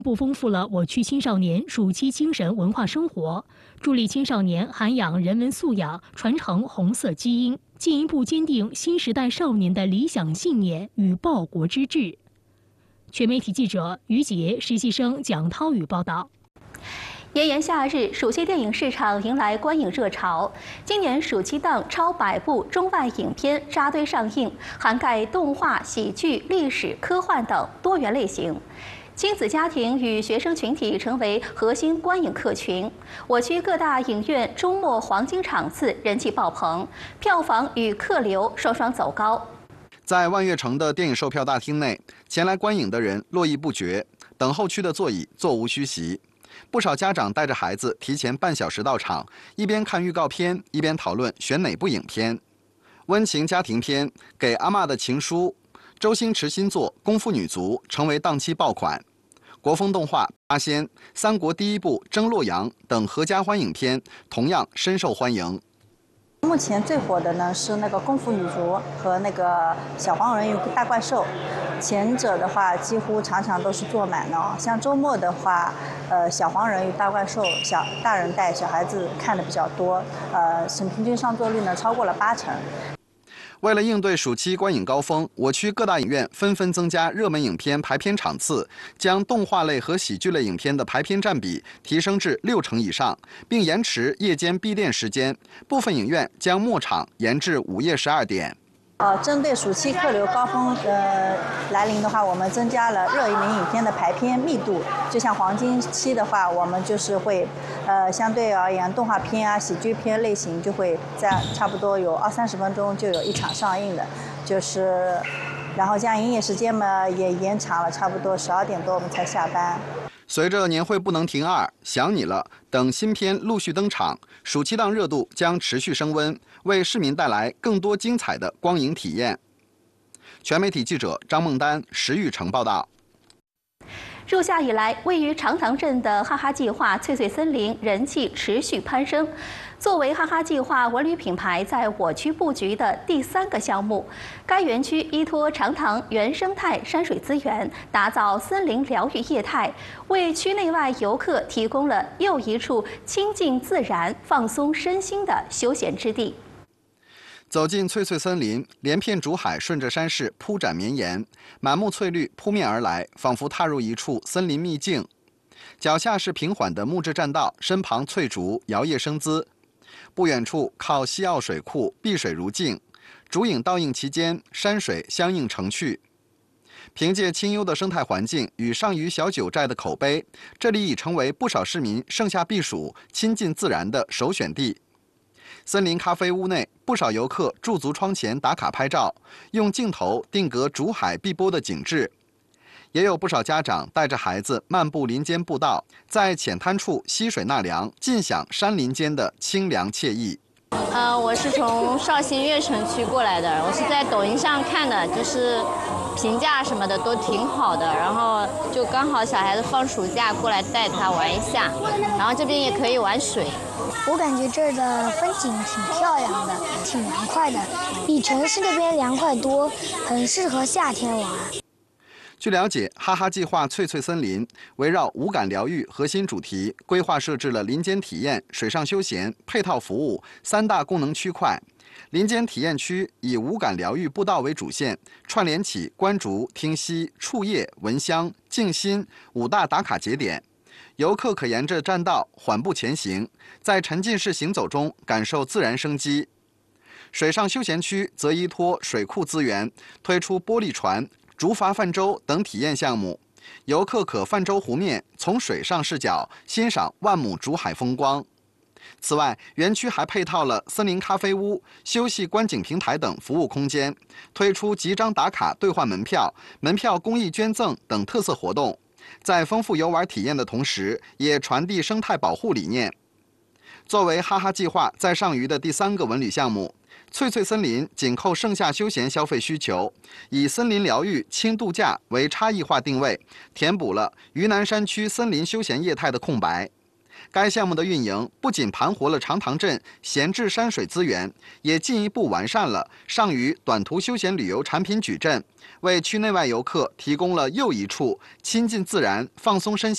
不丰富了我区青少年暑期精神文化生活，助力青少年涵养人文素养，传承红色基因，进一步坚定新时代少年的理想信念与报国之志。全媒体记者于杰、实习生蒋涛宇报道。 炎炎夏日，暑期电影市场迎来观影热潮。今年暑期档超100部中外影片扎堆上映，涵盖动画、喜剧、历史、科幻等多元类型。亲子家庭与学生群体成为核心观影客群。我区各大影院周末黄金场次人气爆棚，票房与客流双双走高。 在万悦城的电影售票大厅内，前来观影的人络绎不绝，等候区的座椅座无虚席。不少家长带着孩子提前半小时到场，一边看预告片，一边讨论选哪部影片。温情家庭片《给阿嬷的情书》，周星驰新作《功夫女足》成为档期爆款。国风动画《八仙》、三国第一部《征洛阳》等合家欢影片同样深受欢迎。 目前最火的呢是那个《功夫女足》和那个《小黄人与大怪兽》，前者的话几乎常常都是坐满了。像周末的话，小黄人与大怪兽，大人带小孩子看的比较多，平均上座率呢超过了80%。 为了应对暑期观影高峰，我区各大影院纷纷增加热门影片排片场次，将动画类和喜剧类影片的排片占比提升至60%以上，并延迟夜间闭店时间。部分影院将末场延至午夜12点。 针对暑期客流高峰来临的话，我们增加了热门影片的排片密度。就像黄金期的话，我们就是会，相对而言，动画片啊、喜剧片类型就会在差不多有20-30分钟就有一场上映的，然后这样营业时间嘛也延长了，差不多12点多我们才下班。 随着年会不能停2、想你了等新片陆续登场，暑期档热度将持续升温，为市民带来更多精彩的光影体验。全媒体记者张梦丹、石玉成报道。 入夏以来，位于长塘镇的哈哈计划翠翠森林人气持续攀升。作为哈哈计划文旅品牌在我区布局的第3个项目，该园区依托长塘原生态山水资源，打造森林疗愈业态，为区内外游客提供了又一处亲近自然、放松身心的休闲之地。 走进翠翠森林，连片竹海顺着山势铺展绵延，满目翠绿扑面而来，仿佛踏入一处森林秘境。脚下是平缓的木质栈道，身旁翠竹摇曳生姿。不远处靠西澳水库，碧水如镜，竹影倒映其间，山水相映成趣。凭借清幽的生态环境与上虞小九寨的口碑，这里已成为不少市民盛夏避暑、亲近自然的首选地。森林咖啡屋内，不少游客驻足窗前打卡拍照，用镜头定格竹海碧波的景致。也有不少家长带着孩子漫步林间步道，在浅滩处溪水纳凉，尽享山林间的清凉惬意。 我是从绍兴越城区过来的，我是在抖音上看的，就是评价什么的都挺好的，然后就刚好小孩子放暑假过来带他玩一下，然后这边也可以玩水。 我感觉这儿的风景挺漂亮的，挺凉快的，比城市那边凉快多，很适合夏天玩。 据了解，哈哈计划翠翠森林围绕五感疗愈核心主题，规划设置了林间体验、水上休闲、配套服务3大功能区块。林间体验区以五感疗愈步道为主线，串联起观竹、听溪、触叶、闻香、静心5大打卡节点。游客可沿着栈道缓步前行，在沉浸式行走中感受自然生机。水上休闲区则依托水库资源，推出玻璃船、竹筏泛舟等体验项目，游客可泛舟湖面，从水上视角欣赏万亩竹海风光。此外，园区还配套了森林咖啡屋、休息观景平台等服务空间，推出集章打卡兑换门票、门票公益捐赠等特色活动，在丰富游玩体验的同时，也传递生态保护理念。作为哈哈计划在上虞的第3个文旅项目，翠翠森林紧扣盛夏休闲消费需求，以森林疗愈、轻度假为差异化定位，填补了渝南山区森林休闲业态的空白。该项目的运营不仅盘活了长塘镇闲置山水资源，也进一步完善了上虞短途休闲旅游产品矩阵，为区内外游客提供了又一处亲近自然、放松身心